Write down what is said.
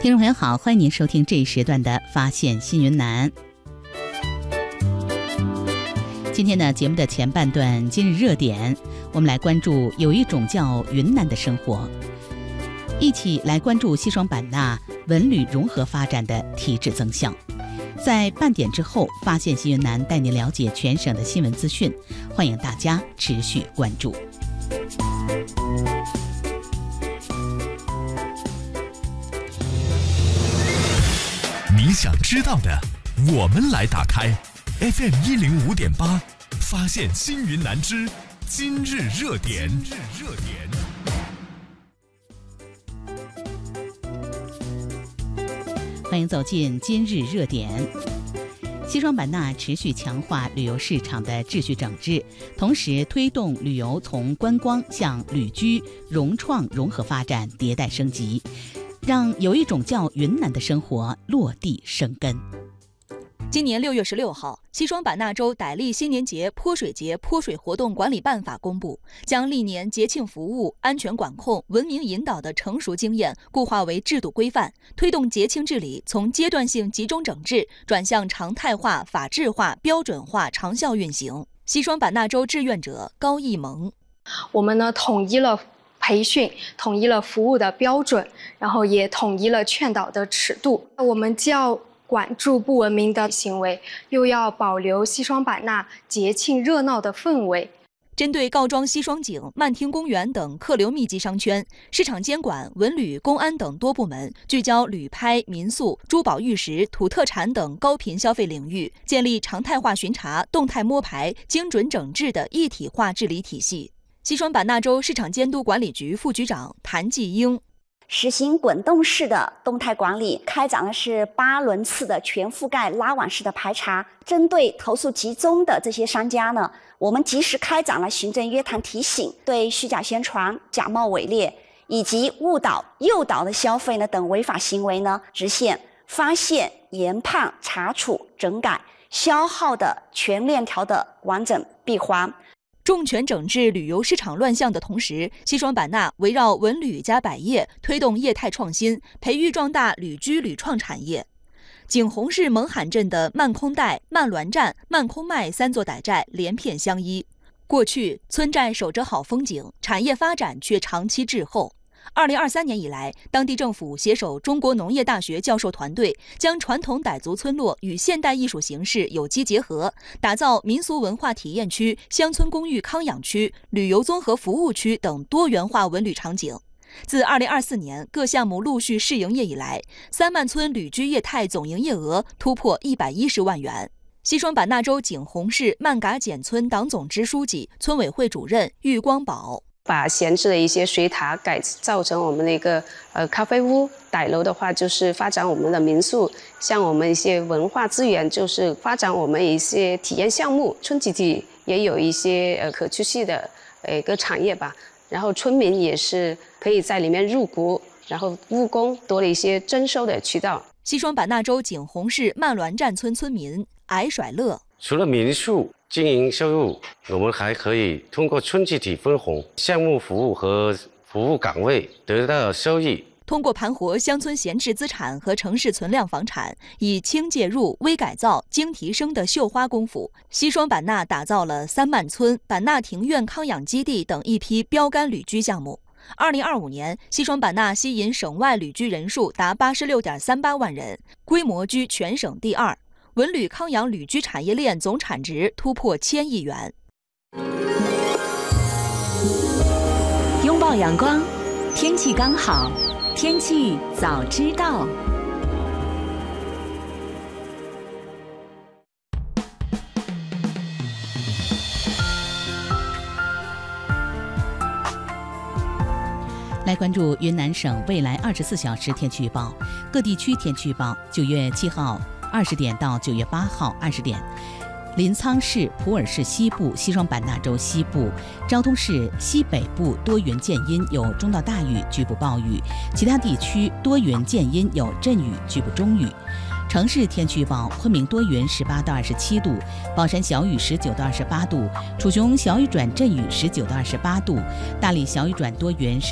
听众朋友好，欢迎您收听这一时段的发现新云南。今天呢，节目的前半段今日热点，我们来关注有一种叫云南的生活，一起来关注西双版纳文旅融合发展的提质增效。在半点之后，发现新云南带您了解全省的新闻资讯，欢迎大家持续关注。 你想知道的，我们来打开 FM105.8，发现新云南之今日热点。 欢迎走进今日热点。西双版纳持续强化旅游市场的秩序整治，同时推动旅游从观光向旅居、融创融合发展迭代升级，让有一种叫云南的生活落地生根。 今年6月16号，西双版纳州傣历新年节泼水节泼水活动管理办法公布，将历年节庆服务、安全管控、文明引导的成熟经验固化为制度规范，推动节庆治理从阶段性集中整治转向常态化、法治化、标准化、长效运行。西双版纳州志愿者高义萌， 我们呢统一了培训，统一了服务的标准，然后也统一了劝导的尺度。我们既要管住不文明的行为，又要保留西双版纳节庆热闹的氛围。 针对告庄西双景、曼听公园等客流密集商圈，市场监管、文旅、公安等多部门聚焦旅拍、民宿、珠宝玉石、土特产等高频消费领域，建立常态化巡查、动态摸排、精准整治的一体化治理体系。西双版纳州市场监督管理局副局长谭继英， 实行滚动式的动态管理，开展的是8轮次的全覆盖拉网式的排查。针对投诉集中的这些商家呢，我们及时开展了行政约谈提醒，对虚假宣传、假冒伪劣以及误导、诱导的消费呢等违法行为呢，实现发现、研判、查处、整改、消耗的全链条的完整闭环。 重拳整治旅游市场乱象的同时，西双版纳围绕文旅加百业，推动业态创新，培育壮大旅居旅创产业。景洪市勐罕镇的曼空岱、曼栾站、曼空迈3座傣寨连片相依。过去村寨守着好风景，产业发展却长期滞后。2023年以来，当地政府携手中国农业大学教授团队，将传统傣族村落与现代艺术形式有机结合，打造民俗文化体验区、乡村公寓康养区、旅游综合服务区等多元化文旅场景。自2024年各项目陆续试营业以来，三曼村旅居业态总营业额突破110万元。西双版纳州景洪市曼嘎简村党总支书记、村委会主任郁光宝， 把闲置的一些水塔改造成我们的一个咖啡屋，傣楼的话就是发展我们的民宿，像我们一些文化资源就是发展我们一些体验项目，村集体也有一些可持续的一个产业吧，然后村民也是可以在里面入股，然后务工多了一些征收的渠道。 西双版纳州景洪市曼栾站村村民矮甩乐， 除了民宿经营收入，我们还可以通过村集体分红、项目服务和服务岗位得到收益。 通过盘活乡村闲置资产和城市存量房产，以轻介入、微改造、精提升的绣花功夫，西双版纳打造了三曼村、版纳庭院康养基地等一批标杆旅居项目。2025年，西双版纳吸引省外旅居人数达86.38万人，规模居全省第2。文旅康养旅居产业链总产值突破1000亿元。 拥抱阳光，天气刚好，天气早知道。 来关注云南省未来24小时天气预报，各地区天气预报：9月7号20点到9月8号20点，临沧市、普洱市西部、西双版纳州西部、昭通市西北部多云见阴，有中到大雨，局部暴雨；其他地区多云见阴，有阵雨，局部中雨。城市天气预报：昆明多云18到27度，宝山小雨19到28度，楚雄小雨转阵雨19到28度，大理小雨转多云